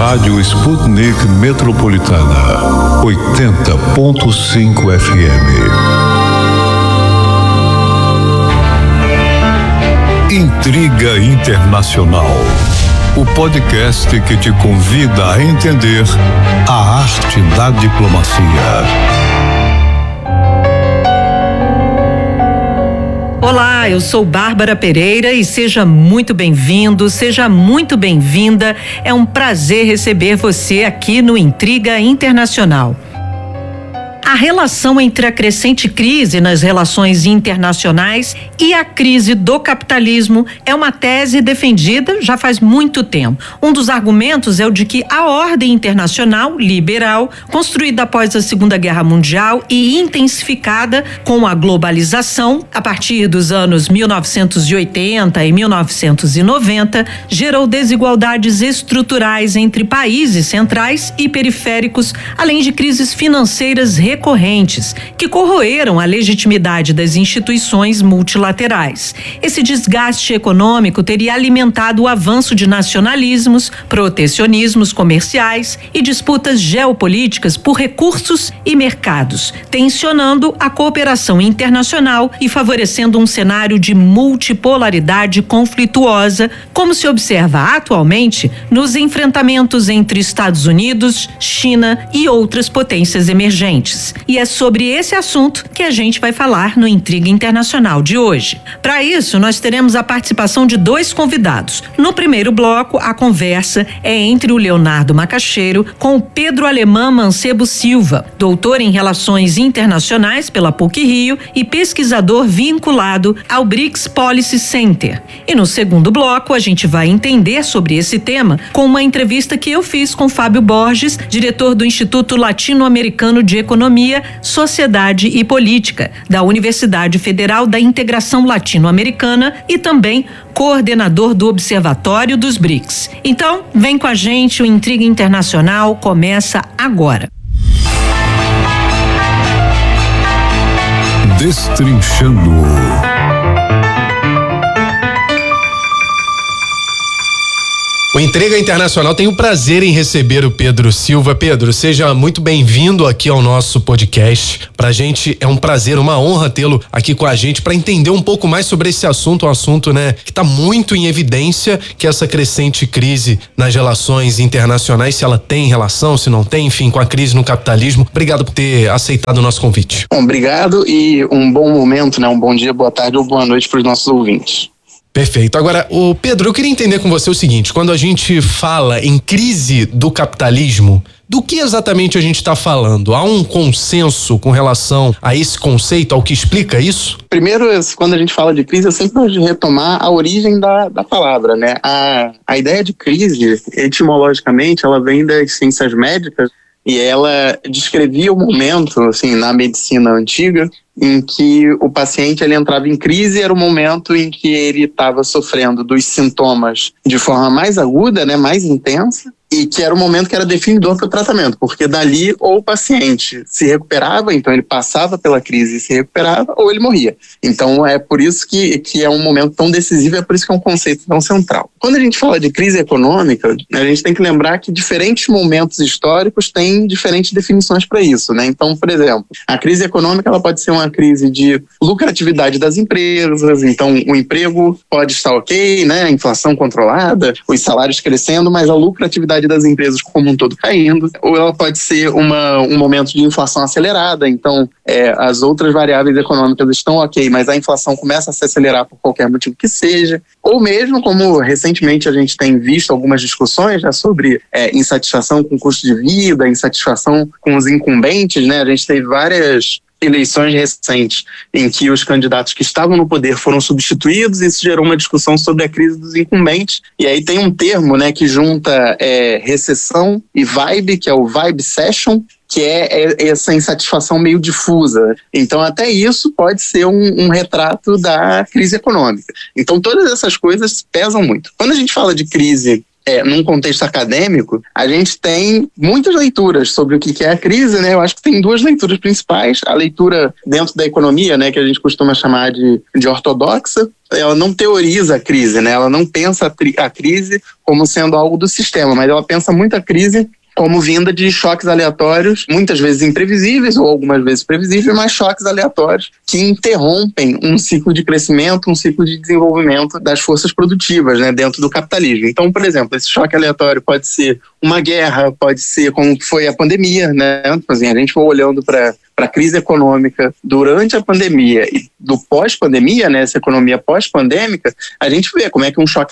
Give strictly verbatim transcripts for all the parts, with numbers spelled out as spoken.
Rádio Sputnik Metropolitana, oitenta ponto cinco F M. Intriga Internacional, o podcast que te convida a entender a arte da diplomacia. Olá, eu sou Bárbara Pereira e seja muito bem-vindo, seja muito bem-vinda. É um prazer receber você aqui no Intriga Internacional. A relação entre a crescente crise nas relações internacionais e a crise do capitalismo é uma tese defendida já faz muito tempo. Um dos argumentos é o de que a ordem internacional liberal, construída após a Segunda Guerra Mundial e intensificada com a globalização a partir dos anos mil novecentos e oitenta e mil novecentos e noventa, gerou desigualdades estruturais entre países centrais e periféricos, além de crises financeiras recorrentes que corroeram a legitimidade das instituições multilaterais. Esse desgaste econômico teria alimentado o avanço de nacionalismos, protecionismos comerciais e disputas geopolíticas por recursos e mercados, tensionando a cooperação internacional e favorecendo um cenário de multipolaridade conflituosa, como se observa atualmente nos enfrentamentos entre Estados Unidos, China e outras potências emergentes. E é sobre esse assunto que a gente vai falar no Intriga Internacional de hoje. Para isso, nós teremos a participação de dois convidados. No primeiro bloco, a conversa é entre o Leonardo Macaxeiro com o Pedro Alemã Mancebo Silva, doutor em Relações Internacionais pela PUC-Rio e pesquisador vinculado ao BRICS Policy Center. E no segundo bloco, a gente vai entender sobre esse tema com uma entrevista que eu fiz com Fábio Borges, diretor do Instituto Latino-Americano de Economia, Sociedade e Política, da Universidade Federal da Integração Latino-Americana e também coordenador do Observatório dos BRICS. Então, vem com a gente, o Intriga Internacional começa agora. Destrinchando. O Intriga Internacional tem o prazer em receber o Pedro Silva. Pedro, seja muito bem-vindo aqui ao nosso podcast. Pra gente é um prazer, uma honra tê-lo aqui com a gente para entender um pouco mais sobre esse assunto, um assunto, né, que tá muito em evidência, que é essa crescente crise nas relações internacionais, se ela tem relação, se não tem, enfim, com a crise no capitalismo. Obrigado por ter aceitado o nosso convite. Bom, obrigado e um bom momento, né, um bom dia, boa tarde ou boa noite para os nossos ouvintes. Perfeito. Agora, o Pedro, eu queria entender com você o seguinte, quando a gente fala em crise do capitalismo, do que exatamente a gente está falando? Há um consenso com relação a esse conceito, ao que explica isso? Primeiro, quando a gente fala de crise, eu sempre gosto de retomar a origem da, da palavra, né? A, a ideia de crise, etimologicamente, ela vem das ciências médicas e ela descrevia o momento, assim, na medicina antiga, em que o paciente ele entrava em crise, era o momento em que ele estava sofrendo dos sintomas de forma mais aguda, né, mais intensa, e que era o momento que era definidor para o tratamento, porque dali ou o paciente se recuperava, então ele passava pela crise e se recuperava, ou ele morria. Então é por isso que, que é um momento tão decisivo, é por isso que é um conceito tão central. Quando a gente fala de crise econômica, a gente tem que lembrar que diferentes momentos históricos têm diferentes definições para isso, né? Então, por exemplo, a crise econômica ela pode ser uma crise de lucratividade das empresas, então o emprego pode estar ok, né? A inflação controlada, os salários crescendo, mas a lucratividade das empresas como um todo caindo, ou ela pode ser uma, um momento de inflação acelerada, então é, as outras variáveis econômicas estão ok, mas a inflação começa a se acelerar por qualquer motivo que seja, ou mesmo como recentemente a gente tem visto algumas discussões, né, sobre é, insatisfação com o custo de vida, insatisfação com os incumbentes, né, a gente teve várias eleições recentes em que os candidatos que estavam no poder foram substituídos, e isso gerou uma discussão sobre a crise dos incumbentes, e aí tem um termo, né, que junta é, recessão e vibe, que é o vibe session, que é essa insatisfação meio difusa. Então até isso pode ser um, um retrato da crise econômica. Então todas essas coisas pesam muito. Quando a gente fala de crise é, num contexto acadêmico, a gente tem muitas leituras sobre o que é a crise, né? Eu acho que tem duas leituras principais. A leitura dentro da economia, né, que a gente costuma chamar de, de ortodoxa, ela não teoriza a crise, né? Ela não pensa a, tri- a crise como sendo algo do sistema, mas ela pensa muito a crise como vinda de choques aleatórios, muitas vezes imprevisíveis ou algumas vezes previsíveis, mas choques aleatórios que interrompem um ciclo de crescimento, um ciclo de desenvolvimento das forças produtivas, né, dentro do capitalismo. Então, por exemplo, esse choque aleatório pode ser uma guerra, pode ser como foi a pandemia, né? Assim, a gente foi olhando para para a crise econômica durante a pandemia e do pós-pandemia, né, essa economia pós-pandêmica, a gente vê como é que um choque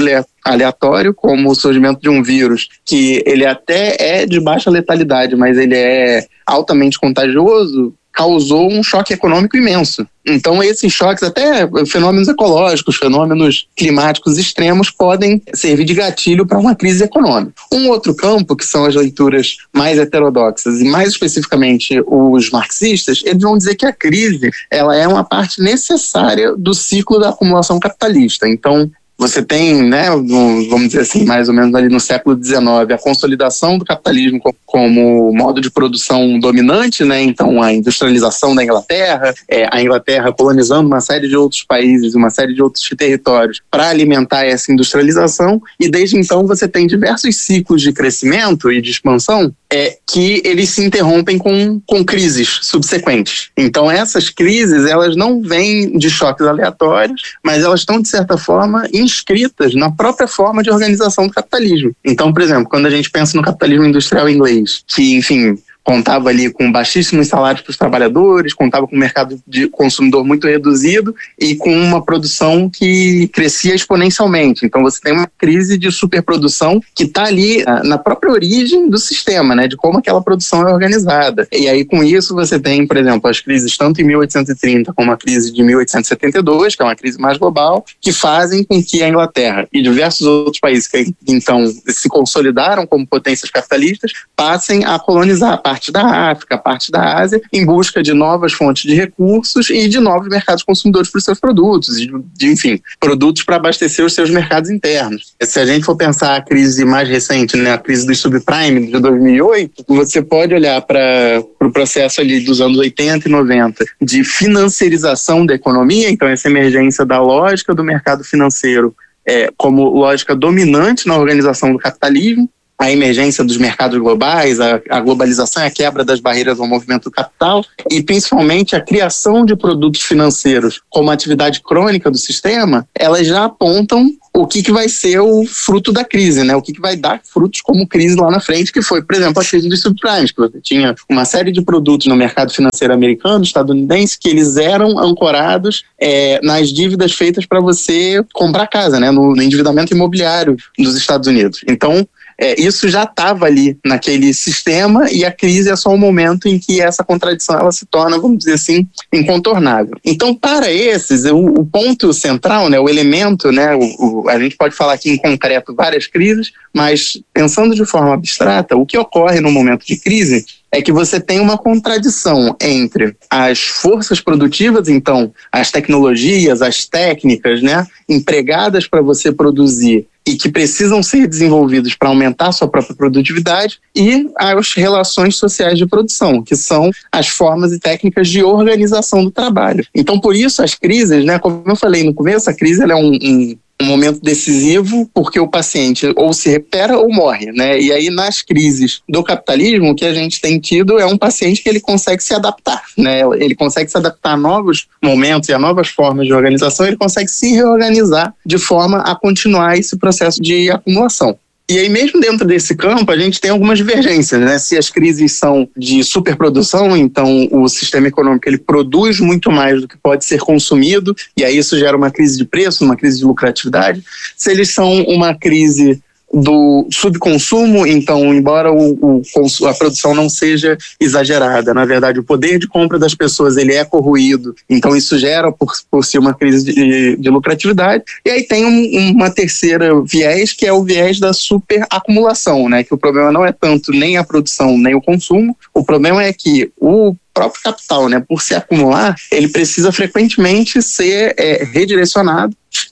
aleatório, como o surgimento de um vírus, que ele até é de baixa letalidade, mas ele é altamente contagioso, causou um choque econômico imenso. Então, esses choques, até fenômenos ecológicos, fenômenos climáticos extremos, podem servir de gatilho para uma crise econômica. Um outro campo, que são as leituras mais heterodoxas, e mais especificamente os marxistas, eles vão dizer que a crise ela é uma parte necessária do ciclo da acumulação capitalista. Então, você tem, né, no, vamos dizer assim, mais ou menos ali no século dezenove, a consolidação do capitalismo como modo de produção dominante, né? Então a industrialização da Inglaterra, é, a Inglaterra colonizando uma série de outros países, uma série de outros territórios para alimentar essa industrialização, e desde então você tem diversos ciclos de crescimento e de expansão é, que eles se interrompem com, com crises subsequentes. Então essas crises, elas não vêm de choques aleatórios, mas elas estão, de certa forma, inscritas na própria forma de organização do capitalismo. Então, por exemplo, quando a gente pensa no capitalismo industrial inglês, que, enfim, contava ali com baixíssimos salários para os trabalhadores, contava com um mercado de consumidor muito reduzido e com uma produção que crescia exponencialmente. Então você tem uma crise de superprodução que está ali na própria origem do sistema, né, de como aquela produção é organizada. E aí com isso você tem, por exemplo, as crises tanto em mil oitocentos e trinta como a crise de mil oitocentos e setenta e dois, que é uma crise mais global, que fazem com que a Inglaterra e diversos outros países que então se consolidaram como potências capitalistas passem a colonizar a parte da África, a parte da Ásia, em busca de novas fontes de recursos e de novos mercados consumidores para os seus produtos, de, de, enfim, produtos para abastecer os seus mercados internos. Se a gente for pensar a crise mais recente, né, a crise do subprime de dois mil e oito, você pode olhar para o pro processo ali dos anos oitenta e noventa de financiarização da economia, então essa emergência da lógica do mercado financeiro é, como lógica dominante na organização do capitalismo, a emergência dos mercados globais, a, a globalização e a quebra das barreiras ao movimento do capital e principalmente a criação de produtos financeiros como atividade crônica do sistema, elas já apontam o que, que vai ser o fruto da crise, né? O que, que vai dar frutos como crise lá na frente, que foi, por exemplo, a crise dos subprimes, que você tinha uma série de produtos no mercado financeiro americano, estadunidense, que eles eram ancorados é, nas dívidas feitas para você comprar casa, né? No, no endividamento imobiliário dos Estados Unidos. Então, É, isso já estava ali naquele sistema e a crise é só um momento em que essa contradição ela se torna, vamos dizer assim, incontornável. Então, para esses, o, o ponto central, né, o elemento, né, o, o, a gente pode falar aqui em concreto várias crises, mas pensando de forma abstrata, o que ocorre no momento de crise é que você tem uma contradição entre as forças produtivas, então as tecnologias, as técnicas, né, empregadas para você produzir e que precisam ser desenvolvidos para aumentar sua própria produtividade, e as relações sociais de produção, que são as formas e técnicas de organização do trabalho. Então, por isso, as crises, né, como eu falei no começo, a crise ela é um, um um momento decisivo porque o paciente ou se recupera ou morre, né? E aí nas crises do capitalismo o que a gente tem tido é um paciente que ele consegue se adaptar, né? Ele consegue se adaptar a novos momentos e a novas formas de organização, ele consegue se reorganizar de forma a continuar esse processo de acumulação. E aí, mesmo dentro desse campo, a gente tem algumas divergências, né? Se as crises são de superprodução, então o sistema econômico ele produz muito mais do que pode ser consumido, e aí isso gera uma crise de preço, uma crise de lucratividade. Se eles são uma crise do subconsumo, então, embora o, o, a produção não seja exagerada, na verdade, o poder de compra das pessoas ele é corroído, então isso gera por, por si uma crise de, de lucratividade. E aí tem um, uma terceira viés, que é o viés da superacumulação, né? Que o problema não é tanto nem a produção, nem o consumo, o problema é que o próprio capital, né, por se acumular, ele precisa frequentemente ser é, redirecionado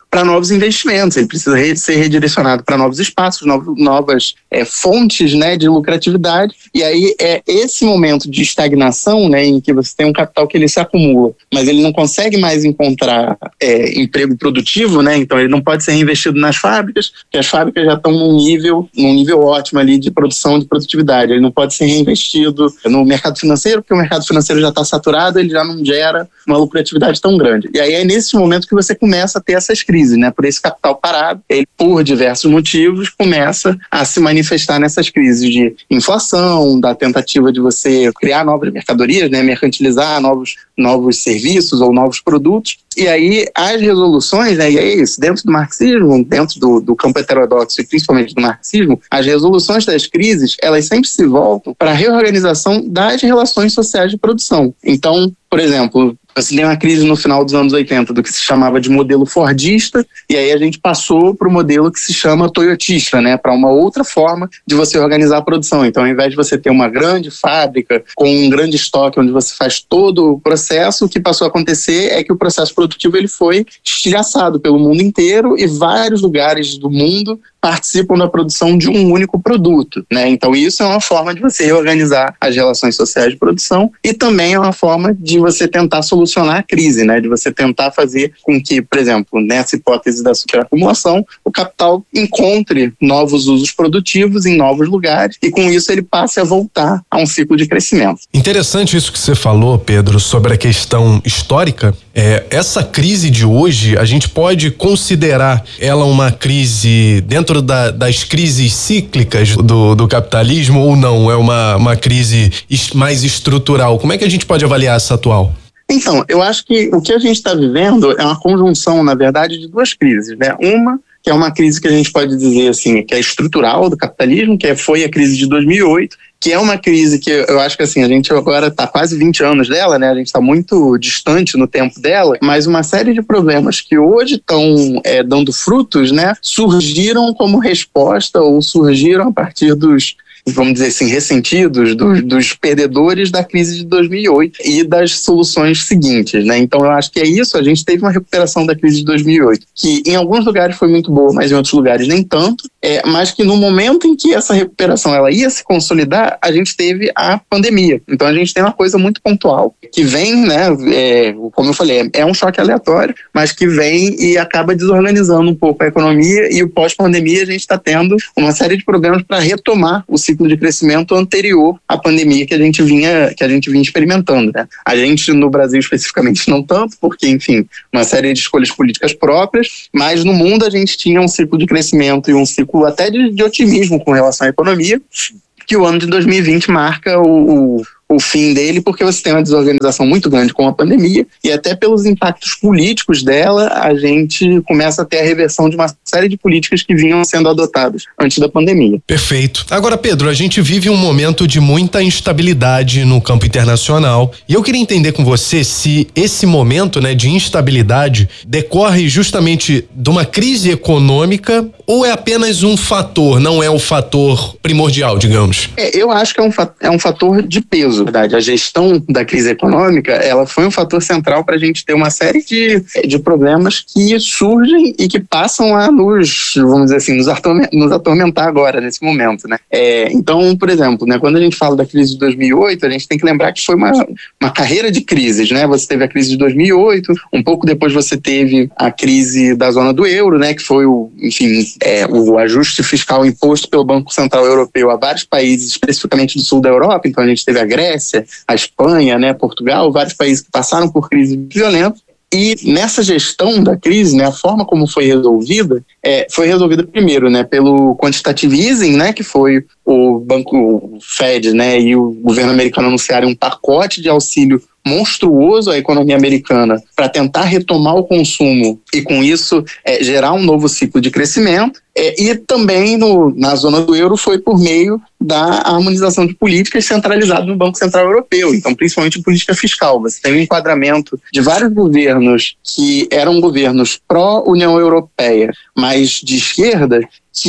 para novos investimentos, ele precisa re- ser redirecionado para novos espaços, novos, novas é, fontes, né, de lucratividade, e aí é esse momento de estagnação, né, em que você tem um capital que ele se acumula, mas ele não consegue mais encontrar é, emprego produtivo, né, então ele não pode ser reinvestido nas fábricas, porque as fábricas já estão num nível, num nível ótimo ali de produção, de produtividade, ele não pode ser reinvestido no mercado financeiro, porque o mercado financeiro já está saturado, ele já não gera uma lucratividade tão grande. E aí é nesse momento que você começa a ter essas crises, né? Por esse capital parado, ele, por diversos motivos, começa a se manifestar nessas crises de inflação, da tentativa de você criar novas mercadorias, né? Mercantilizar novos, novos serviços ou novos produtos. E aí as resoluções, né? E é isso, dentro do marxismo, dentro do, do campo heterodoxo e principalmente do marxismo, as resoluções das crises, elas sempre se voltam para a reorganização das relações sociais de produção. Então, por exemplo, você tem uma crise no final dos anos oitenta do que se chamava de modelo fordista, e aí a gente passou para o modelo que se chama toyotista, né, para uma outra forma de você organizar a produção. Então, ao invés de você ter uma grande fábrica com um grande estoque onde você faz todo o processo, o que passou a acontecer é que o processo produtivo ele foi estilhaçado pelo mundo inteiro e vários lugares do mundo participam da produção de um único produto, né? Então isso é uma forma de você reorganizar as relações sociais de produção e também é uma forma de você tentar solucionar a crise, né? De você tentar fazer com que, por exemplo, nessa hipótese da superacumulação, o capital encontre novos usos produtivos em novos lugares e com isso ele passe a voltar a um ciclo de crescimento. Interessante isso que você falou, Pedro, sobre a questão histórica. É, essa crise de hoje, a gente pode considerar ela uma crise dentro Da, das crises cíclicas do, do capitalismo ou não? É uma, uma crise mais estrutural? Como é que a gente pode avaliar essa atual? Então, eu acho que o que a gente está vivendo é uma conjunção, na verdade, de duas crises, né? Uma que é uma crise que a gente pode dizer assim, que é estrutural do capitalismo, que foi a crise de dois mil e oito, que é uma crise que eu acho que assim, a gente agora está quase vinte anos dela, né? A gente está muito distante no tempo dela, mas uma série de problemas que hoje estão é, dando frutos, né? Surgiram como resposta ou surgiram a partir dos, vamos dizer assim, ressentidos, dos, dos perdedores da crise de dois mil e oito e das soluções seguintes, né? Então eu acho que é isso, a gente teve uma recuperação da crise de dois mil e oito, que em alguns lugares foi muito boa, mas em outros lugares nem tanto, é, mas que no momento em que essa recuperação ela ia se consolidar, a gente teve a pandemia. Então a gente tem uma coisa muito pontual, que vem, né, é, como eu falei, é um choque aleatório, mas que vem e acaba desorganizando um pouco a economia e o pós-pandemia a gente está tendo uma série de problemas para retomar o ciclo de crescimento anterior à pandemia que a gente vinha, que a gente vinha experimentando, né? A gente no Brasil especificamente não tanto, porque, enfim, uma série de escolhas políticas próprias, mas no mundo a gente tinha um ciclo de crescimento e um ciclo até de, de otimismo com relação à economia, que o ano de dois mil e vinte marca o, o o fim dele, porque você tem uma desorganização muito grande com a pandemia e até pelos impactos políticos dela, a gente começa a ter a reversão de uma série de políticas que vinham sendo adotadas antes da pandemia. Perfeito. Agora, Pedro, a gente vive um momento de muita instabilidade no campo internacional e eu queria entender com você se esse momento, né, de instabilidade decorre justamente de uma crise econômica ou é apenas um fator, não é o fator primordial, digamos? É, eu acho que é um, é um fator de peso. Verdade, a gestão da crise econômica, ela foi um fator central para a gente ter uma série de, de problemas que surgem e que passam a nos, vamos dizer assim, nos, nos atormentar agora, nesse momento, né? É, então, por exemplo, né, quando a gente fala da crise de dois mil e oito, a gente tem que lembrar que foi uma, uma carreira de crises, né? Você teve a crise de dois mil e oito, um pouco depois você teve a crise da zona do euro, né? Que foi o, enfim, é, o ajuste fiscal imposto pelo Banco Central Europeu a vários países, especificamente do sul da Europa. Então a gente teve a Grécia, a Espanha, né, Portugal, vários países que passaram por crises violentas. E nessa gestão da crise, né, a forma como foi resolvida, é, foi resolvida primeiro, né, pelo quantitative easing, né, que foi o banco o Fed, né, e o governo americano anunciarem um pacote de auxílio monstruoso à economia americana para tentar retomar o consumo e com isso é, gerar um novo ciclo de crescimento. É, e também no, na zona do euro foi por meio da harmonização de políticas centralizada no Banco Central Europeu, então principalmente política fiscal. Você tem um enquadramento de vários governos que eram governos pró-União Europeia, mas de esquerda,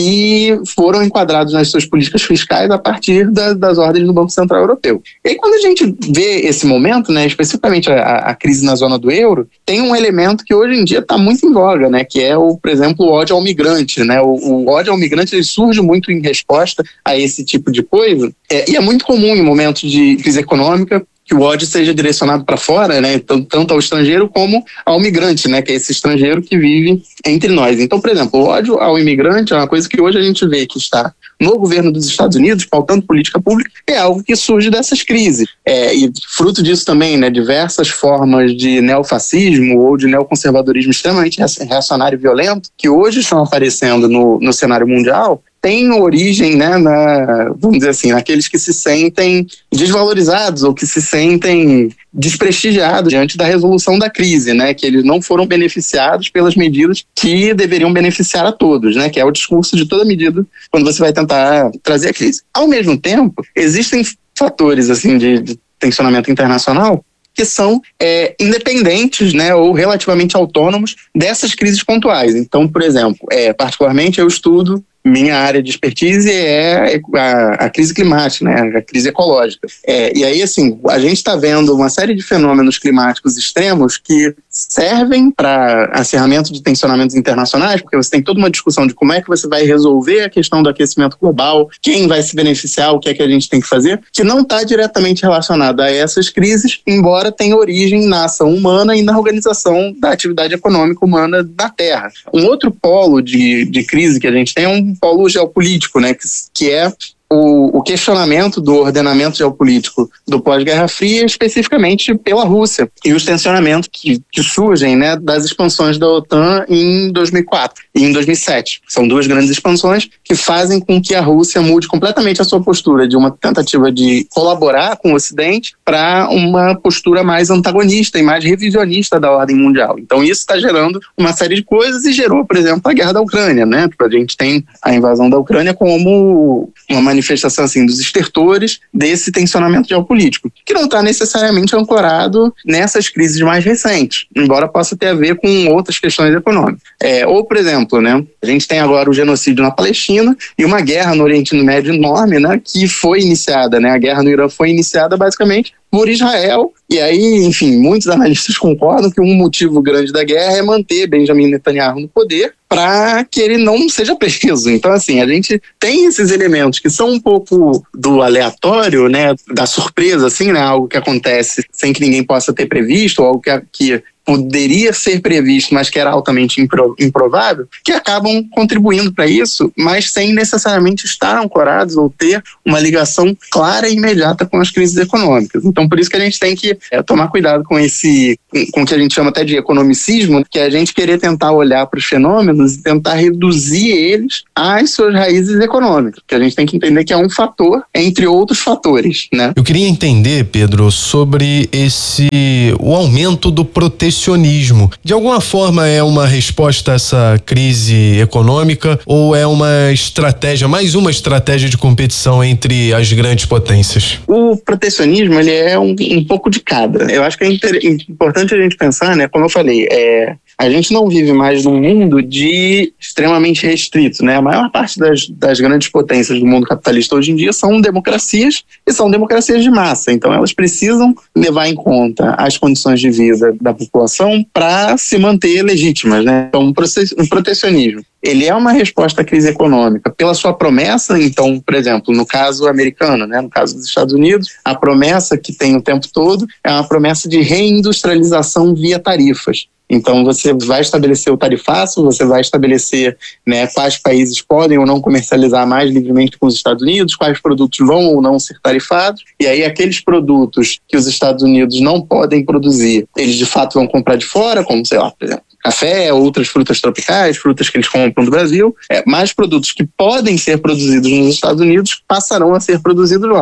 que foram enquadrados nas suas políticas fiscais a partir da, das ordens do Banco Central Europeu. E aí, quando a gente vê esse momento, né, especificamente a, a crise na zona do euro, tem um elemento que hoje em dia está muito em voga, né, que é, o, por exemplo, o ódio ao migrante. Né? O, o ódio ao migrante ele surge muito em resposta a esse tipo de coisa, é, e é muito comum em momentos de crise econômica que o ódio seja direcionado para fora, né, tanto ao estrangeiro como ao migrante, né, que é esse estrangeiro que vive entre nós. Então, por exemplo, o ódio ao imigrante é uma coisa que hoje a gente vê que está no governo dos Estados Unidos, pautando política pública, é algo que surge dessas crises. É, e fruto disso também, né, diversas formas de neofascismo ou de neoconservadorismo extremamente reacionário e violento, que hoje estão aparecendo no, no cenário mundial, tem origem, né, na, vamos dizer assim, naqueles que se sentem desvalorizados ou que se sentem desprestigiados diante da resolução da crise, né, que eles não foram beneficiados pelas medidas que deveriam beneficiar a todos, né, que é o discurso de toda medida quando você vai tentar trazer a crise. Ao mesmo tempo, existem fatores assim de, de tensionamento internacional que são é, independentes, né, ou relativamente autônomos dessas crises pontuais. Então, por exemplo, é, particularmente eu estudo, minha área de expertise é a, a crise climática, né, a crise ecológica. É, e aí, assim, a gente está vendo uma série de fenômenos climáticos extremos que servem para acerramento de tensionamentos internacionais, porque você tem toda uma discussão de como é que você vai resolver a questão do aquecimento global, quem vai se beneficiar, o que é que a gente tem que fazer, que não está diretamente relacionada a essas crises, embora tenha origem na ação humana e na organização da atividade econômica humana da Terra. Um outro polo de, de crise que a gente tem é um polo geopolítico, né, que, que é O, o questionamento do ordenamento geopolítico do pós-Guerra Fria, especificamente pela Rússia, e os tensionamentos que, que surgem, né, das expansões da OTAN em dois mil e quatro e em dois mil e sete. São duas grandes expansões que fazem com que a Rússia mude completamente a sua postura de uma tentativa de colaborar com o Ocidente para uma postura mais antagonista e mais revisionista da ordem mundial. Então isso está gerando uma série de coisas e gerou, por exemplo, a guerra da Ucrânia, né? A gente tem a invasão da Ucrânia como uma manifestação assim, dos estertores desse tensionamento geopolítico, que não está necessariamente ancorado nessas crises mais recentes, embora possa ter a ver com outras questões econômicas. É, ou, por exemplo, né, a gente tem agora o genocídio na Palestina e uma guerra no Oriente Médio enorme, né, que foi iniciada, né, a guerra no Irã foi iniciada basicamente por Israel, e aí, enfim, muitos analistas concordam que um motivo grande da guerra é manter Benjamin Netanyahu no poder para que ele não seja preso. Então, assim, a gente tem esses elementos que são um pouco do aleatório, né, da surpresa, assim, né, algo que acontece sem que ninguém possa ter previsto, ou algo que, que poderia ser previsto, mas que era altamente impro, improvável, que acabam contribuindo para isso, mas sem necessariamente estar ancorados ou ter uma ligação clara e imediata com as crises econômicas. Então, por isso que a gente tem que é, tomar cuidado com esse, com o que a gente chama até de economicismo, que é a gente querer tentar olhar para os fenômenos e tentar reduzir eles às suas raízes econômicas, que a gente tem que entender que é um fator entre outros fatores, né? Eu queria entender, Pedro, sobre esse, o aumento do protecionismo. De alguma forma é uma resposta a essa crise econômica ou é uma estratégia, mais uma estratégia de competição entre as grandes potências? O protecionismo, ele é um, um pouco de cada. Eu acho que é inter... importante a gente pensar, né, como eu falei, é... a gente não vive mais num mundo de extremamente restrito, né? A maior parte das, das grandes potências do mundo capitalista hoje em dia são democracias e são democracias de massa. Então elas precisam levar em conta as condições de vida da população para se manter legítimas, né? Então um, proce- um protecionismo, ele é uma resposta à crise econômica pela sua promessa. Então, por exemplo, no caso americano, né? No caso dos Estados Unidos, a promessa que tem o tempo todo é uma promessa de reindustrialização via tarifas. Então você vai estabelecer o tarifaço, você vai estabelecer, né, quais países podem ou não comercializar mais livremente com os Estados Unidos, quais produtos vão ou não ser tarifados, e aí aqueles produtos que os Estados Unidos não podem produzir, eles de fato vão comprar de fora, como, sei lá, por exemplo, café, outras frutas tropicais, frutas que eles compram do Brasil, é, mais produtos que podem ser produzidos nos Estados Unidos passarão a ser produzidos lá.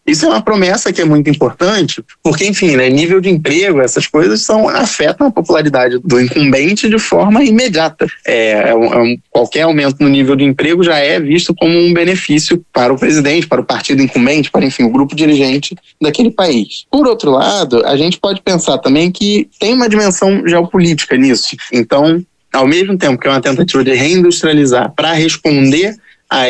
Isso é uma promessa que é muito importante, porque, enfim, né, nível de emprego, essas coisas são, afetam a popularidade do incumbente de forma imediata. É, é um, qualquer aumento no nível de emprego já é visto como um benefício para o presidente, para o partido incumbente, para, enfim, o grupo dirigente daquele país. Por outro lado, a gente pode pensar também que tem uma dimensão geopolítica nisso. Então, ao mesmo tempo que é uma tentativa de reindustrializar para responder a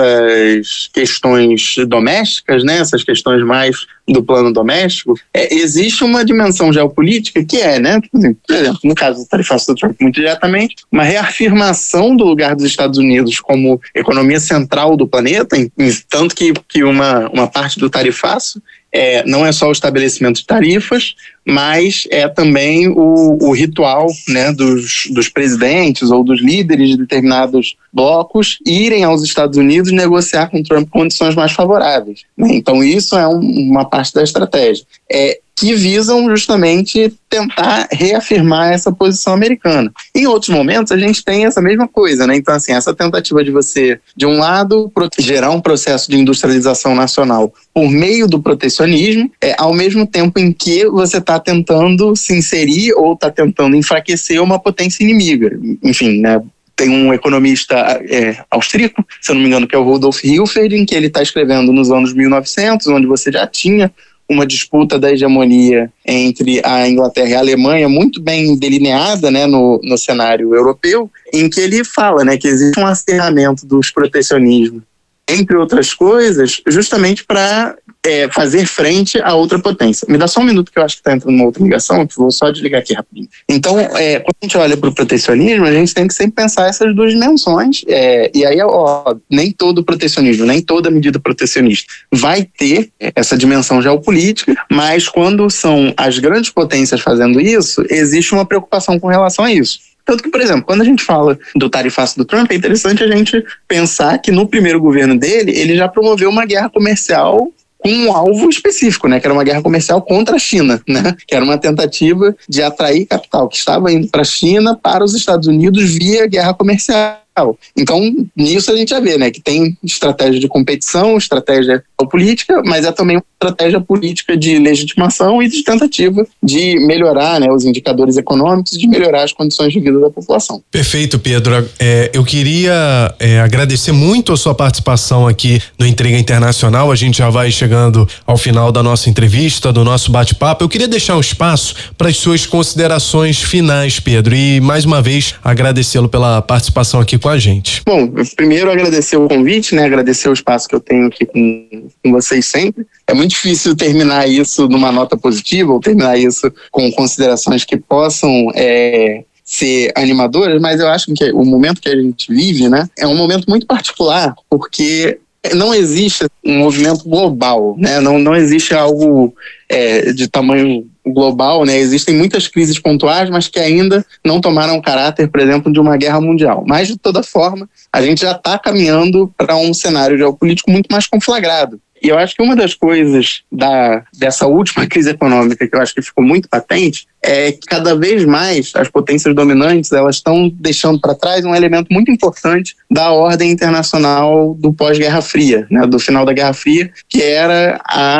essas questões domésticas, né, essas questões mais do plano doméstico, é, existe uma dimensão geopolítica que é, né, por exemplo, no caso do tarifaço do Trump, muito diretamente, uma reafirmação do lugar dos Estados Unidos como economia central do planeta, em, em, tanto que, que uma, uma parte do tarifaço É, não é só o estabelecimento de tarifas, mas é também o, o ritual, né, dos, dos presidentes ou dos líderes de determinados blocos irem aos Estados Unidos negociar com Trump condições mais favoráveis, né? Então isso é um, uma parte da estratégia. É, que visam justamente tentar reafirmar essa posição americana. Em outros momentos, a gente tem essa mesma coisa, né? Então, assim, essa tentativa de você, de um lado, gerar um processo de industrialização nacional por meio do protecionismo, é, ao mesmo tempo em que você está tentando se inserir ou está tentando enfraquecer uma potência inimiga. Enfim, né? Tem um economista é, austríaco, se eu não me engano, que é o Rudolf Hilferd, em que ele está escrevendo nos anos mil e novecentos, onde você já tinha uma disputa da hegemonia entre a Inglaterra e a Alemanha muito bem delineada, né, no, no cenário europeu, em que ele fala, né, que existe um acirramento dos protecionismos, entre outras coisas, justamente para é, fazer frente a outra potência. Me dá só um minuto que eu acho que está entrando uma outra ligação, que vou só desligar aqui rapidinho. Então, é, quando a gente olha para o protecionismo, a gente tem que sempre pensar essas duas dimensões, é, e aí, ó, nem todo protecionismo, nem toda medida protecionista vai ter essa dimensão geopolítica, mas quando são as grandes potências fazendo isso, existe uma preocupação com relação a isso. Tanto que, por exemplo, quando a gente fala do tarifaço do Trump, é interessante a gente pensar que no primeiro governo dele, ele já promoveu uma guerra comercial com um alvo específico, né, que era uma guerra comercial contra a China, né, que era uma tentativa de atrair capital que estava indo para a China para os Estados Unidos via guerra comercial. Então, nisso a gente já vê, né, que tem estratégia de competição, estratégia política, mas é também uma estratégia política de legitimação e de tentativa de melhorar, né, os indicadores econômicos e de melhorar as condições de vida da população. Perfeito, Pedro. É, eu queria é, agradecer muito a sua participação aqui no Intriga Internacional. A gente já vai chegando ao final da nossa entrevista, do nosso bate-papo. Eu queria deixar um espaço para as suas considerações finais, Pedro, e mais uma vez agradecê-lo pela participação aqui com a gente. Bom, primeiro agradecer o convite, né, agradecer o espaço que eu tenho aqui com com vocês sempre. É muito difícil terminar isso numa nota positiva ou terminar isso com considerações que possam é, ser animadoras, mas eu acho que o momento que a gente vive, né, é um momento muito particular, porque não existe um movimento global, né, não, não existe algo é, de tamanho global, né? Existem muitas crises pontuais, mas que ainda não tomaram o caráter, por exemplo, de uma guerra mundial. Mas, de toda forma, a gente já está caminhando para um cenário geopolítico muito mais conflagrado. E eu acho que uma das coisas da, dessa última crise econômica que eu acho que ficou muito patente é que cada vez mais as potências dominantes elas estão deixando para trás um elemento muito importante da ordem internacional do pós-Guerra Fria, né, do final da Guerra Fria, que era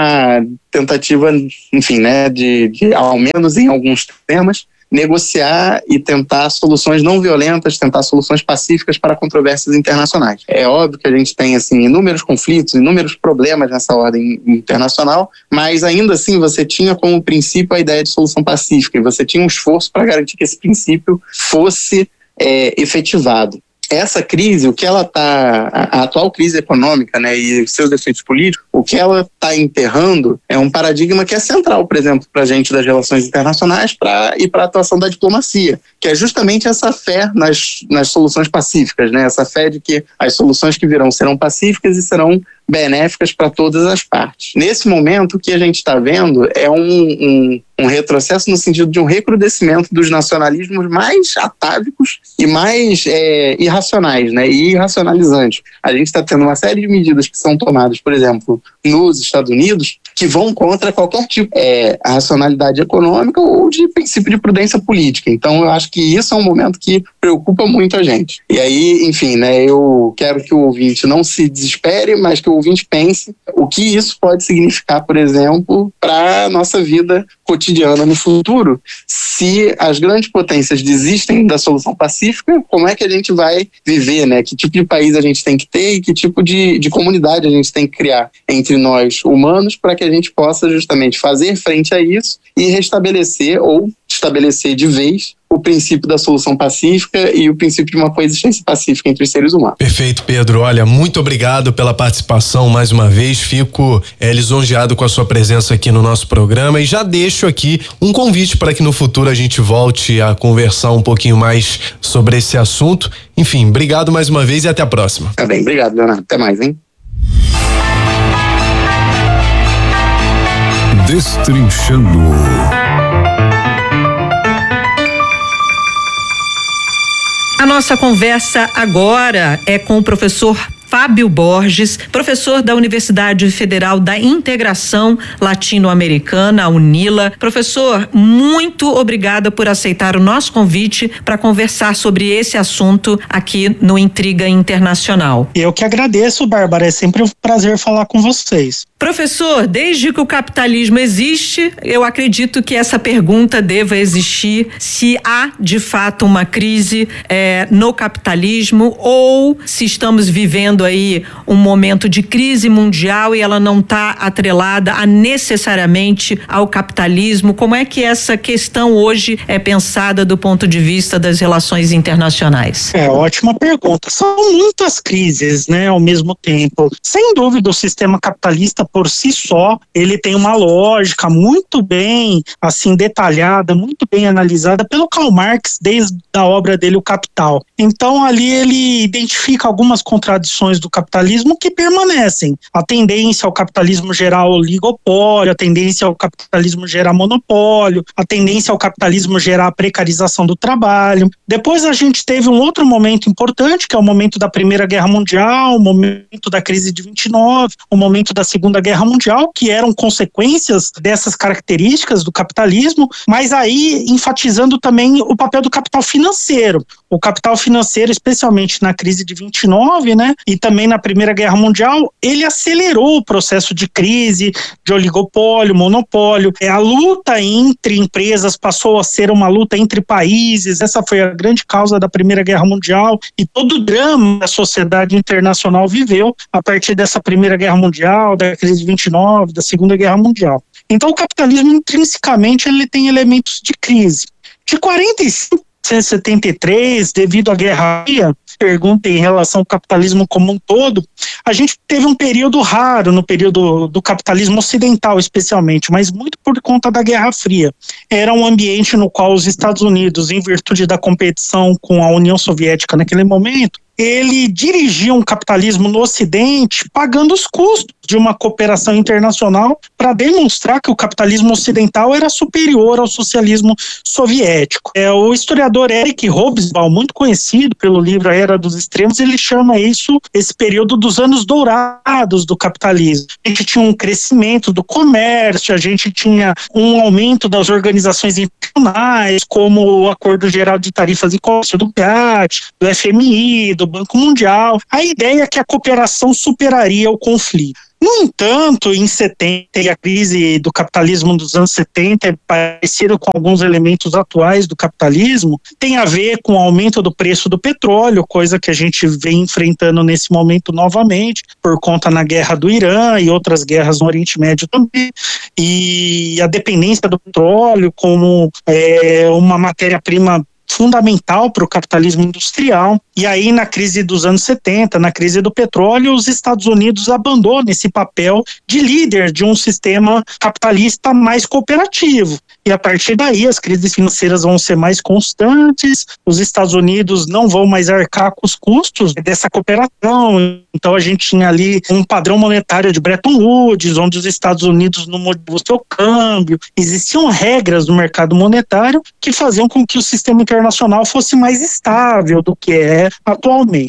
a tentativa, enfim, né, de, de ao menos em alguns temas, negociar e tentar soluções não violentas, tentar soluções pacíficas para controvérsias internacionais. É óbvio que a gente tem assim, inúmeros conflitos, inúmeros problemas nessa ordem internacional, mas ainda assim você tinha como princípio a ideia de solução pacífica e você tinha um esforço para garantir que esse princípio fosse é, efetivado. Essa crise, o que ela está, a atual crise econômica, né, e seus efeitos políticos, o que ela está enterrando é um paradigma que é central, por exemplo, para a gente das relações internacionais pra, e para a atuação da diplomacia, que é justamente essa fé nas, nas soluções pacíficas, né, essa fé de que as soluções que virão serão pacíficas e serão benéficas para todas as partes. Nesse momento, o que a gente está vendo é um, um, um retrocesso no sentido de um recrudescimento dos nacionalismos mais atávicos e mais é, irracionais, né, e irracionalizantes. A gente está tendo uma série de medidas que são tomadas, por exemplo, nos Estados Unidos, que vão contra qualquer tipo de é, racionalidade econômica ou de princípio de prudência política. Então eu acho que isso é um momento que preocupa muito a gente. E aí, enfim, né, eu quero que o ouvinte não se desespere, mas que o ouvinte pense o que isso pode significar, por exemplo, para a nossa vida cotidiana no futuro. Se as grandes potências desistem da solução pacífica, como é que a gente vai viver, né? Que tipo de país a gente tem que ter e que tipo de, de comunidade a gente tem que criar entre nós humanos para que a gente possa justamente fazer frente a isso e restabelecer ou estabelecer de vez o princípio da solução pacífica e o princípio de uma coexistência pacífica entre os seres humanos. Perfeito, Pedro. Olha, muito obrigado pela participação mais uma vez. Fico é, lisonjeado com a sua presença aqui no nosso programa e já deixo aqui um convite para que no futuro a gente volte a conversar um pouquinho mais sobre esse assunto. Enfim, obrigado mais uma vez e até a próxima. Tá bem, obrigado, Leonardo. Até mais, hein? Destrinchando. A nossa conversa agora é com o professor Fábio Borges, professor da Universidade Federal da Integração Latino-Americana, a UNILA. Professor, muito obrigada por aceitar o nosso convite para conversar sobre esse assunto aqui no Intriga Internacional. Eu que agradeço, Bárbara, é sempre um prazer falar com vocês. Professor, desde que o capitalismo existe, eu acredito que essa pergunta deva existir: se há de fato uma crise é, no capitalismo ou se estamos vivendo aí um momento de crise mundial e ela não está atrelada a necessariamente ao capitalismo. Como é que essa questão hoje é pensada do ponto de vista das relações internacionais? É, ótima pergunta. São muitas crises, né, ao mesmo tempo. Sem dúvida, o sistema capitalista por si só, ele tem uma lógica muito bem, assim, detalhada, muito bem analisada pelo Karl Marx desde a obra dele, O Capital. Então, ali ele identifica algumas contradições do capitalismo que permanecem. A tendência ao capitalismo gerar oligopólio, a tendência ao capitalismo gerar monopólio, a tendência ao capitalismo gerar a precarização do trabalho. Depois a gente teve um outro momento importante, que é o momento da Primeira Guerra Mundial, o momento da crise de vinte e nove, o momento da Segunda Guerra Mundial, que eram consequências dessas características do capitalismo, mas aí enfatizando também o papel do capital financeiro. O capital financeiro, especialmente na crise de vinte e nove, né, e também na Primeira Guerra Mundial, ele acelerou o processo de crise, de oligopólio, monopólio. A luta entre empresas passou a ser uma luta entre países. Essa foi a grande causa da Primeira Guerra Mundial e todo o drama que a sociedade internacional viveu a partir dessa Primeira Guerra Mundial, da crise de vinte e nove, da Segunda Guerra Mundial. Então o capitalismo intrinsecamente ele tem elementos de crise. De quarenta e cinco a mil novecentos e setenta e três, devido à Guerra Fria, pergunta em relação ao capitalismo como um todo, a gente teve um período raro no período do capitalismo ocidental especialmente, mas muito por conta da Guerra Fria. Era um ambiente no qual os Estados Unidos, em virtude da competição com a União Soviética naquele momento, ele dirigia um capitalismo no Ocidente pagando os custos de uma cooperação internacional para demonstrar que o capitalismo ocidental era superior ao socialismo soviético. É, o historiador Eric Hobsbawm, muito conhecido pelo livro A Era dos Extremos, ele chama isso, esse período dos anos dourados do capitalismo. A gente tinha um crescimento do comércio, a gente tinha um aumento das organizações internacionais, como o Acordo Geral de Tarifas e Comércio do G A T T, do F M I, do Banco Mundial. A ideia é que a cooperação superaria o conflito. No entanto, em setenta, e a crise do capitalismo dos anos setenta é parecida com alguns elementos atuais do capitalismo, tem a ver com o aumento do preço do petróleo, coisa que a gente vem enfrentando nesse momento novamente, por conta na guerra do Irã e outras guerras no Oriente Médio também, e a dependência do petróleo como é, uma matéria-prima fundamental para o capitalismo industrial. E aí, na crise dos anos setenta, na crise do petróleo, os Estados Unidos abandonam esse papel de líder de um sistema capitalista mais cooperativo. E a partir daí, as crises financeiras vão ser mais constantes, os Estados Unidos não vão mais arcar com os custos dessa cooperação. Então, a gente tinha ali um padrão monetário de Bretton Woods, onde os Estados Unidos não modificam o seu câmbio. Existiam regras do mercado monetário que faziam com que o sistema internacional fosse mais estável do que é atualmente.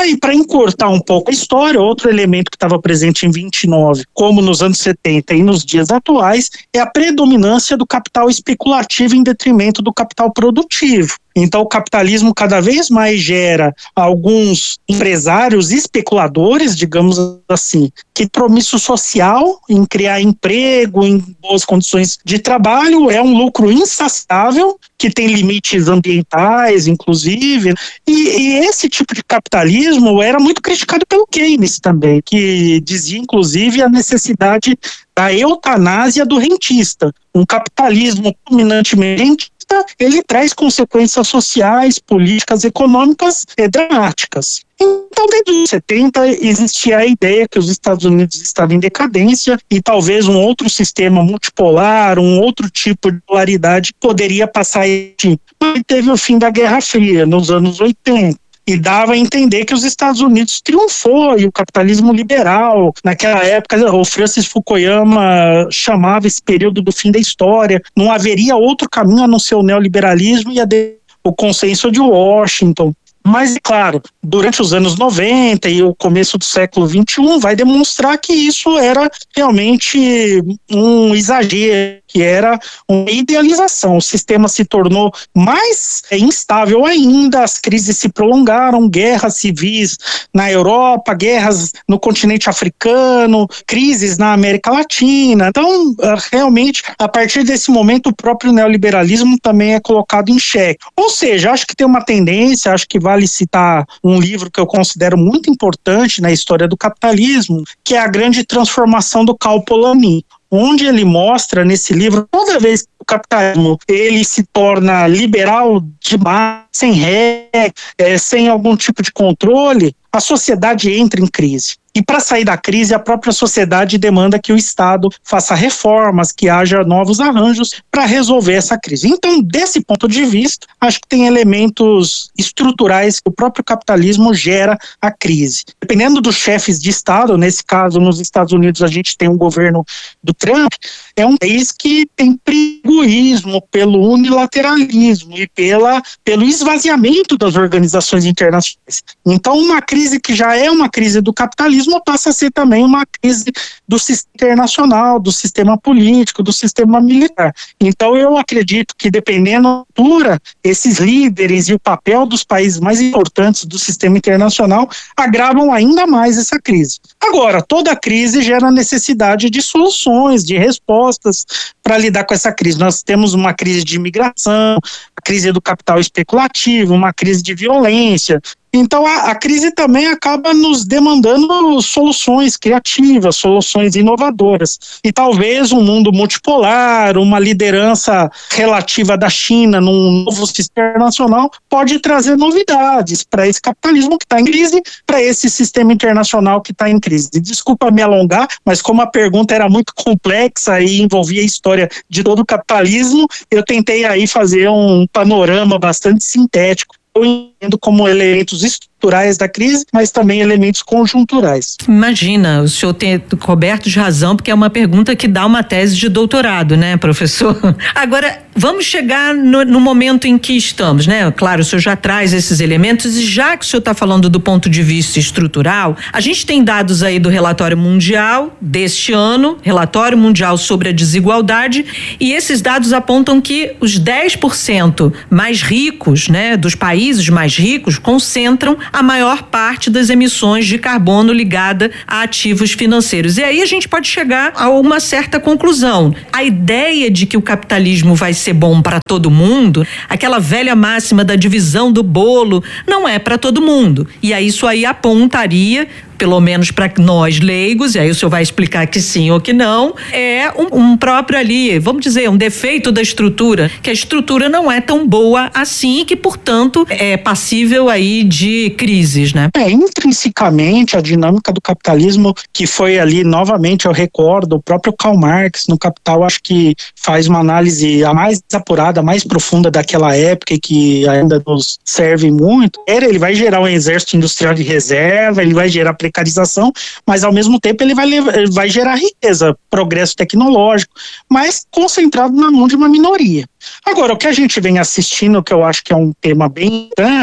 Aí, para encurtar um pouco a história, outro elemento que estava presente em vinte e nove, como nos anos setenta e nos dias atuais, é a predominância do capital especulativo em detrimento do capital produtivo. Então, o capitalismo cada vez mais gera alguns empresários especuladores, digamos assim, que compromisso social em criar emprego, em boas condições de trabalho, é um lucro insaciável, que tem limites ambientais, inclusive, e, e esse tipo de capitalismo era muito criticado pelo Keynes também, que dizia, inclusive, a necessidade da eutanásia do rentista. Um capitalismo dominantemente rentista, ele traz consequências sociais, políticas, econômicas e dramáticas. Então, desde os setenta, existia a ideia que os Estados Unidos estavam em decadência e talvez um outro sistema multipolar, um outro tipo de polaridade poderia passar a existir. Mas teve o fim da Guerra Fria, nos anos oitenta. E dava a entender que os Estados Unidos triunfou e o capitalismo liberal, naquela época o Francis Fukuyama chamava esse período do fim da história, não haveria outro caminho a não ser o neoliberalismo e a de, o consenso de Washington. Mas, claro, durante os anos noventa e o começo do século vinte e um vai demonstrar que isso era realmente um exagero, que era uma idealização. O sistema se tornou mais instável ainda, as crises se prolongaram, guerras civis na Europa, guerras no continente africano, crises na América Latina. Então, realmente, a partir desse momento, o próprio neoliberalismo também é colocado em xeque. Ou seja, acho que tem uma tendência, acho que vale citar um livro que eu considero muito importante na história do capitalismo, que é A Grande Transformação do Cal Polanyi, onde ele mostra nesse livro, toda vez que o capitalismo ele se torna liberal demais, sem regra, é, sem algum tipo de controle, a sociedade entra em crise. E para sair da crise, a própria sociedade demanda que o Estado faça reformas, que haja novos arranjos para resolver essa crise. Então, desse ponto de vista, acho que tem elementos estruturais que o próprio capitalismo gera a crise. Dependendo dos chefes de Estado, nesse caso, nos Estados Unidos, a gente tem um governo do Trump, é um país que tem preguiçismo pelo unilateralismo e pela, pelo esvaziamento das organizações internacionais. Então, uma crise que já é uma crise do capitalismo passa a ser também uma crise do sistema internacional, do sistema político, do sistema militar. Então eu acredito que, dependendo da altura, esses líderes e o papel dos países mais importantes do sistema internacional agravam ainda mais essa crise. Agora, toda crise gera necessidade de soluções, de respostas para lidar com essa crise. Nós temos uma crise de imigração, a crise do capital especulativo, uma crise de violência. Então a, a crise também acaba nos demandando soluções criativas, soluções inovadoras. E talvez um mundo multipolar, uma liderança relativa da China num novo sistema internacional pode trazer novidades para esse capitalismo que está em crise, para esse sistema internacional que está em crise. Desculpa me alongar, mas como a pergunta era muito complexa e envolvia a história de todo o capitalismo, eu tentei aí fazer um panorama bastante sintético. Eu entendo como elementos estruturais da crise, mas também elementos conjunturais. Imagina, o senhor tem coberto de razão, porque é uma pergunta que dá uma tese de doutorado, né, professor? Agora, vamos chegar no, no momento em que estamos, né? Claro, o senhor já traz esses elementos e já que o senhor está falando do ponto de vista estrutural, a gente tem dados aí do relatório mundial deste ano, relatório mundial sobre a desigualdade, e esses dados apontam que os dez por cento mais ricos, né, dos países mais ricos concentram a maior parte das emissões de carbono ligada a ativos financeiros. E aí a gente pode chegar a uma certa conclusão. A ideia de que o capitalismo vai ser bom para todo mundo, aquela velha máxima da divisão do bolo, não é para todo mundo. E aí isso aí apontaria, pelo menos para nós leigos, e aí o senhor vai explicar que sim ou que não, é um, um próprio ali, vamos dizer, um defeito da estrutura, que a estrutura não é tão boa assim e que, portanto, é passível aí de crises, né? É, intrinsecamente, a dinâmica do capitalismo, que foi ali, novamente, eu recordo, o próprio Karl Marx, no Capital, acho que faz uma análise a mais apurada, a mais profunda daquela época e que ainda nos serve muito. Ele vai gerar um exército industrial de reserva, ele vai gerar precarização, mas ao mesmo tempo ele vai, levar, ele vai gerar riqueza, progresso tecnológico, mas concentrado na mão de uma minoria. Agora, o que a gente vem assistindo, que eu acho que é um tema bem importante,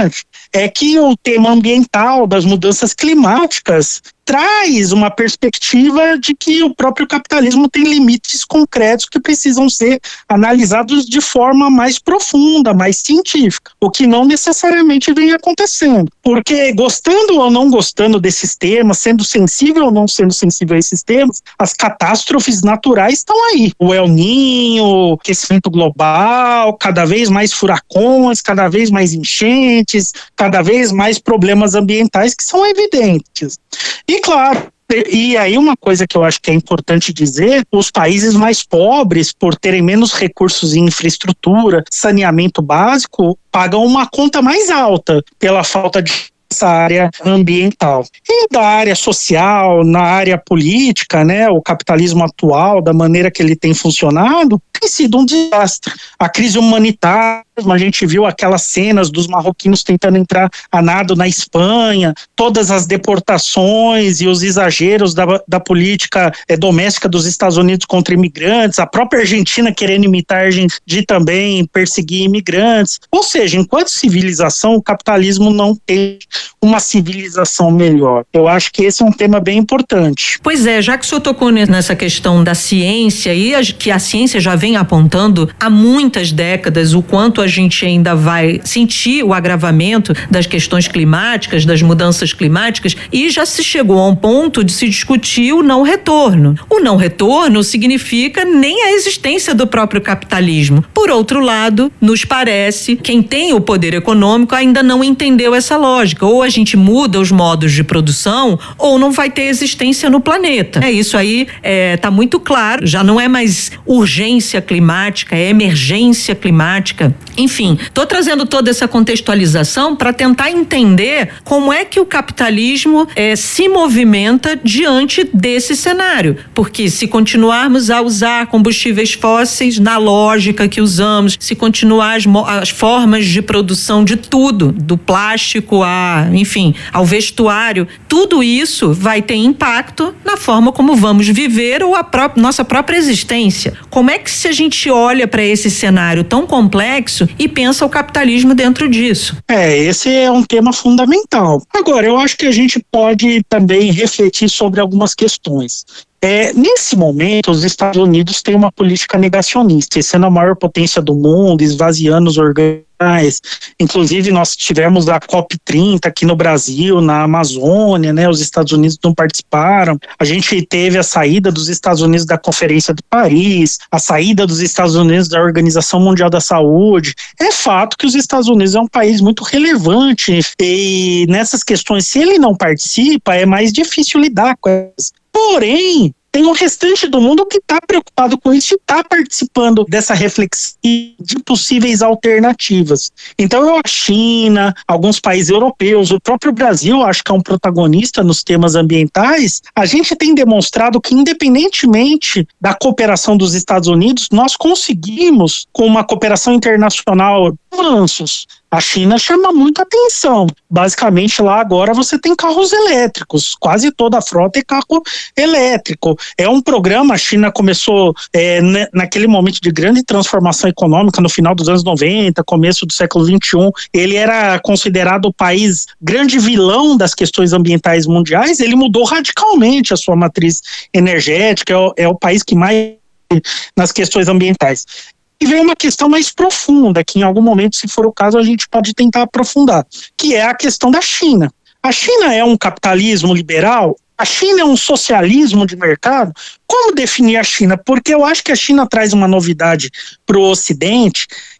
é que o tema ambiental das mudanças climáticas traz uma perspectiva de que o próprio capitalismo tem limites concretos que precisam ser analisados de forma mais profunda, mais científica, o que não necessariamente vem acontecendo. Porque gostando ou não gostando desses temas, sendo sensível ou não sendo sensível a esses temas, as catástrofes naturais estão aí. O El Niño, aquecimento global, cada vez mais furacões, cada vez mais enchentes, cada vez mais problemas ambientais que são evidentes. E claro, e aí uma coisa que eu acho que é importante dizer, os países mais pobres, por terem menos recursos em infraestrutura, saneamento básico, pagam uma conta mais alta pela falta de essa área ambiental. E da área social, na área política, né, o capitalismo atual, da maneira que ele tem funcionado, tem sido um desastre. A crise humanitária, a gente viu aquelas cenas dos marroquinos tentando entrar a nado na Espanha, todas as deportações e os exageros da, da política é, doméstica dos Estados Unidos contra imigrantes, a própria Argentina querendo imitar a Argentina de também perseguir imigrantes. Ou seja, enquanto civilização, o capitalismo não tem uma civilização melhor. Eu acho que esse é um tema bem importante. Pois é, já que o senhor tocou nessa questão da ciência e que a ciência já vem apontando há muitas décadas o quanto a gente ainda vai sentir o agravamento das questões climáticas, das mudanças climáticas, e já se chegou a um ponto de se discutir o não retorno. O não retorno significa nem a existência do próprio capitalismo. Por outro lado, nos parece, quem tem o poder econômico ainda não entendeu essa lógica. Ou a gente muda os modos de produção, ou não vai ter existência no planeta. É isso aí, é, tá muito claro. Já não é mais urgência climática, é emergência climática. Enfim, tô trazendo toda essa contextualização para tentar entender como é que o capitalismo é, se movimenta diante desse cenário. Porque se continuarmos a usar combustíveis fósseis na lógica que usamos, se continuar as, as formas de produção de tudo, do plástico a, enfim, ao vestuário, tudo isso vai ter impacto na forma como vamos viver ou a pró- nossa própria existência. Como é que se a gente olha para esse cenário tão complexo e pensa o capitalismo dentro disso? É, esse é um tema fundamental. Agora, eu acho que a gente pode também refletir sobre algumas questões. É, nesse momento, os Estados Unidos têm uma política negacionista, sendo a maior potência do mundo, esvaziando os organismos. Inclusive, nós tivemos a COP trinta aqui no Brasil, na Amazônia, né? Os Estados Unidos não participaram. A gente teve a saída dos Estados Unidos da Conferência de Paris, a saída dos Estados Unidos da Organização Mundial da Saúde. É fato que os Estados Unidos é um país muito relevante e nessas questões, se ele não participa, é mais difícil lidar com elas. Porém, tem o restante do mundo que está preocupado com isso e está participando dessa reflexão de possíveis alternativas. Então, a China, alguns países europeus, o próprio Brasil, acho que é um protagonista nos temas ambientais. A gente tem demonstrado que, independentemente da cooperação dos Estados Unidos, nós conseguimos, com uma cooperação internacional, avanços. A China chama muita atenção. Basicamente, lá agora você tem carros elétricos. Quase toda a frota é carro elétrico. É um programa, a China começou é, naquele momento de grande transformação econômica no final dos anos noventa, começo do século vinte e um. Ele era considerado o país grande vilão das questões ambientais mundiais. Ele mudou radicalmente a sua matriz energética. É o, é o país que mais nas questões ambientais. E vem uma questão mais profunda, que em algum momento, se for o caso, a gente pode tentar aprofundar, que é a questão da China. A China é um capitalismo liberal? A China é um socialismo de mercado? Como definir a China? Porque eu acho que a China traz uma novidade para o Ocidente,